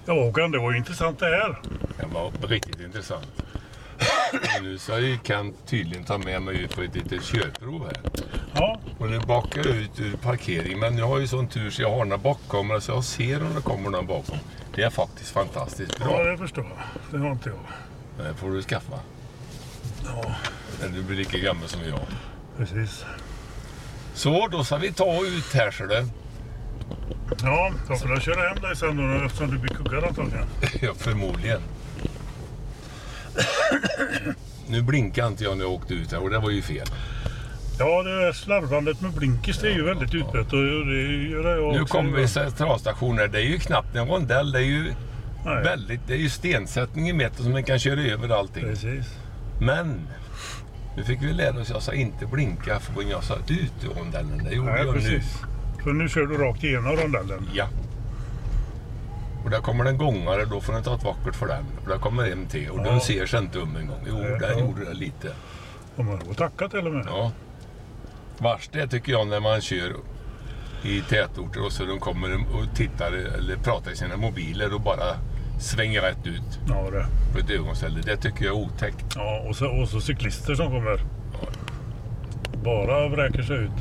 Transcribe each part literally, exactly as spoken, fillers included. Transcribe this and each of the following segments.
Ja, Håkan, det var ju intressant det här. Det var riktigt intressant. Nu så jag kan tydligen ta med mig ut på ett litet körprov här. Ja. Och nu bakar jag ut ur parkering. Men jag har ju sån tur så jag har några backkamera så jag ser om det kommer någon bakom. Det är faktiskt fantastiskt bra. Ja, det förstår jag. Det har inte jag. Det får du skaffa. Ja. När du blir lika gammal som jag. Precis. Så, då ska vi ta ut här så det. Ja, då får jag köra hem dig sen då eftersom du blir kuggad antagligen. Ja, förmodligen. Nu blinkar inte jag när jag åkte ut här och det var ju fel. Ja, det är slarvandet med blinkers, det är ju väldigt utbrett och det gör jag. Nu kommer vi centralstationer. Det är ju knappt en rondell. Det är ju Nej. väldigt, det är ju stensättning i mitten som man kan köra över allting. Precis. Men nu fick vi lära oss att jag sa inte blinka för jag sa ut i rondellen. Det gjorde Nej, jag precis. nu. För nu kör du rakt igenom rondellen. Ja. Och där kommer den gångare, då får den ta ett vackert för den. Och där kommer en till och Ja. den ser sig inte om en gång. Jo, Ja. där gjorde det lite. Och man får tacka till och med. Ja. Vars det tycker jag när man kör i tätorter och så de kommer och tittar eller pratar i sina mobiler och bara svänger rätt ut Ja, det. på ett ögonställe. Det tycker jag är otäckt. Ja, och så, och så cyklister som kommer. Ja. Bara vräker sig ut.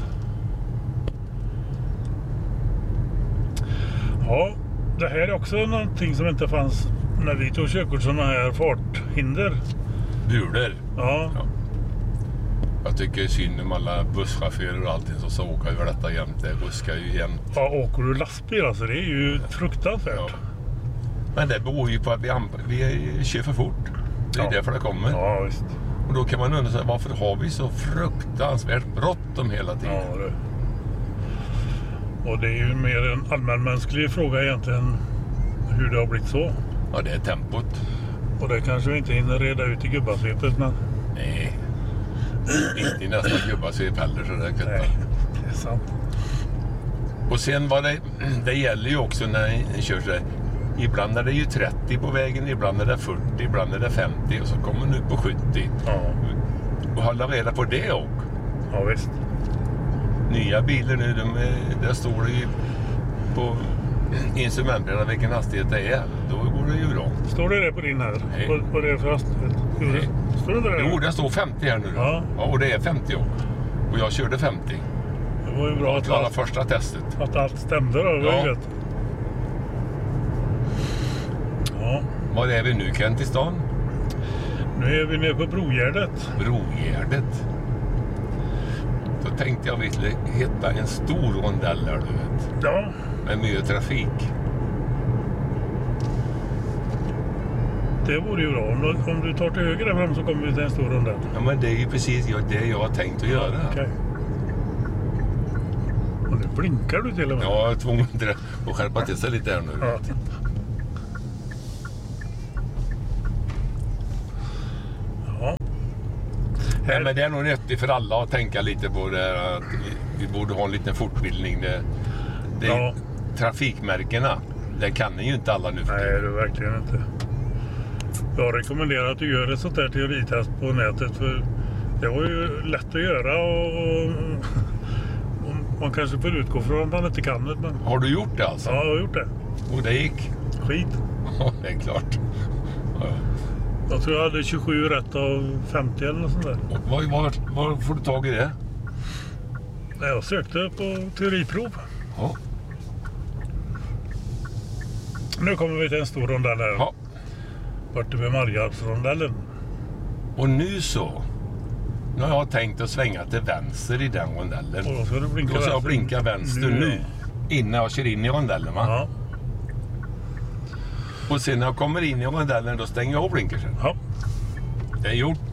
Ja, det här är också någonting som inte fanns när vi tog körkort, sådana här farthinder. Bulor. Ja, Ja. Jag tycker synd om alla busschaufförer och allting som så åker över detta jämt. Det ruskar ju jämt. ja, åker du lastbil alltså, det är ju fruktansvärt. Ja. Men det beror ju på att vi, vi kör för fort. Det är Ja. därför det kommer. Ja, visst. Och då kan man undra sig, varför har vi så fruktansvärt bråttom hela tiden? Ja, det. Och det är ju mer en allmänmänsklig fråga egentligen hur det har blivit så. Ja, det är tempot. Och det kanske vi inte hinner reda ut i gubbasvepet, men Nej. Inte i nästan gubbasvep heller så det kan nej, det är sant. Och sen var det, det gäller ju också när ni kör så här. Ibland är det ju trettio på vägen, ibland är det fyrtio, ibland är det femtio och så kommer nu på sjuttio. Ja, Och hålla reda på det också. ja visst. Nya bilar nu, de är, där står det ju på instrumentbrädan vilken hastighet det är. Då går det ju bra. Står det det på din här? Nej. Vad vad är det för hastighet? Nej. Står det där? Jo, det står femtio här nu då. Ja. Ja, och det är femtio också. Och jag körde femtio. Det var ju bra Jag att klarade allt, första testet. att allt stämde då. Det var Ja. ju gött. Ja, Var är vi nu, Kent, i stan? nu är vi nere på Brogärdet. Brogärdet. Så tänkte jag ville hitta en stor rondell där, du vet. Ja, Med mycket trafik. det vore ju bra. Om du, om du tar till höger där fram så kommer vi till en stor rondell. Ja, men det är ju precis det jag har tänkt att göra. Okej. Och nu blinkar du till och med. Jag är tvungen att skärpa till sig lite här nu. Ja. Ja. Nej, Här, men det är nog nyttigt för alla att tänka lite på det här, att vi, vi borde ha en liten fortbildning. Det, det är Ja. trafikmärkena. Det kan ni ju inte alla nu för nej, tiden. det är verkligen inte. Jag rekommenderar att du gör ett sånt här teoritest på nätet, för det var ju lätt att göra och, och, och man kanske får utgå från att man inte kan det, men Har du gjort det alltså? ja, jag har gjort det. Och det gick? Skit. Ja, det är klart. Ja. Jag tror jag hade tjugosju rätt av femtio eller något sånt där. Och Var, var, var får du tag i det? När jag sökte på teoriprov. Ja. Nu kommer vi till en stor rondell här. Ja. Bort vid Margarpsrondellen. Och nu så. Nu har jag tänkt att svänga till vänster i den rondellen. Och då ska du blinka Då ska jag vänster. blinka vänster Nu, nu. Innan jag kör in i rondellen, va? Ja. Och sen när jag kommer in i rondellen då stänger jag av blinkersen. Ja. Det är gjort.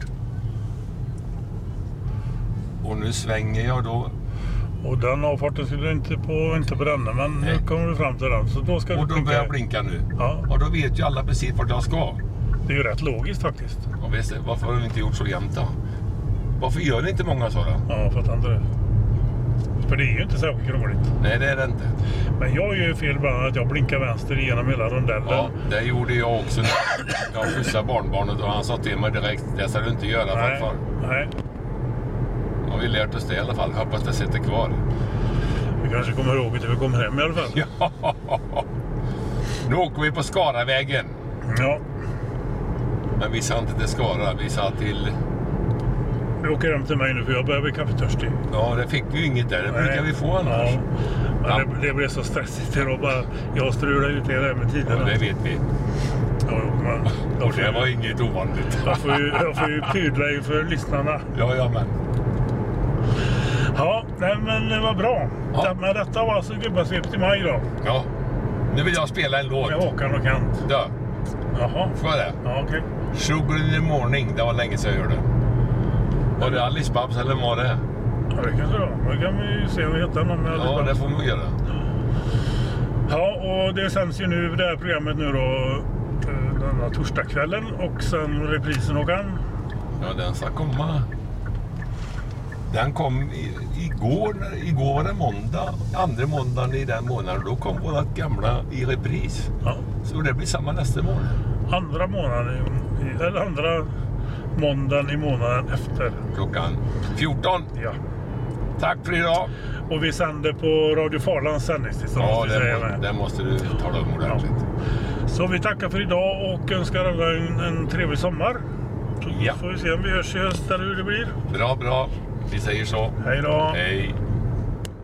Och nu svänger jag då. Och den avfarten skulle du inte på, inte på denna, men Nej. nu kommer du fram till den. Så då ska Och du då börjar jag blinka nu. Ja. Och då vet ju alla precis vart jag ska. Det är ju rätt logiskt faktiskt. Och visst, varför har du inte gjort så jämt då? Varför gör ni inte många så då? Ja, jag fattar inte det. För det är ju inte särskilt krångligt. Nej, det är det inte. Men jag gör ju fel ibland att jag blinkar vänster genom hela rondellen. Ja, det gjorde jag också. Jag skjutsade barnbarnet och han sa till mig direkt, det ska du inte göra Nej, farfar. nej. Har vi lärt oss det i alla fall. Hoppas det sitter kvar. Vi kanske kommer ihåg det när vi kommer hem i alla fall. Ja. Nu åker vi på Skaravägen. Ja, Men vi sa inte till Skara, vi sa till... vi åker hem till mig nu för jag börjar bli kaffetörstig. Ja, det fick vi ju inget där. Det brukar vi få annars. Ja. Men det, det blev så stressigt idag bara. Jag strular ut det där med tiderna. Ja, det vet vi. Ja, men, Och det var inget ovanligt. Jag får ju, jag får ju pydla inför lyssnarna. Ja, ja, men. Ja, nej, men det var bra. Ja. Men detta var alltså Gubbasvepet i maj då. Ja. Nu vill jag spela en låt. Med Håkan och Kant. Ja, Jaha. får jag det? Ja, okej. Sugar in the morning, det var länge sedan jag gjorde det. Var det Alice Babs eller var det? Ja, det kanske det var. Då kan vi ju se om vi hittar någon med Ja, det får man göra. Ja, och det sänds ju nu det här programmet nu då den här torsdagskvällen och sen reprisen Håkan. Ja, den ska komma. Den kom i, igår, igår var det måndag, andra måndagen i den månaden. Då kom vårat gamla i repris. Ja. Så det blir samma nästa månad. Andra månaden, i, eller andra måndagen i månaden efter. Klockan fjorton. Ja. Tack för idag. Och vi sänder på Radio Farlands sändningstillstånd. Ja, måste vi säga det, må, med. det måste du tala om ordentligt. Ja. Så vi tackar för idag och önskar alla en, en trevlig sommar. Så Ja. får vi se om vi hörs i höst eller hur det blir. Bra, bra. Vi säger så. Hej då. Hej.